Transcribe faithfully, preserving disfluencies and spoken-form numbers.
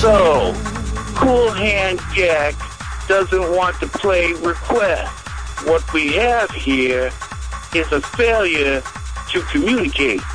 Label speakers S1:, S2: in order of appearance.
S1: So, Cool Hand Jack doesn't want to play request. What we have here is a failure to communicate.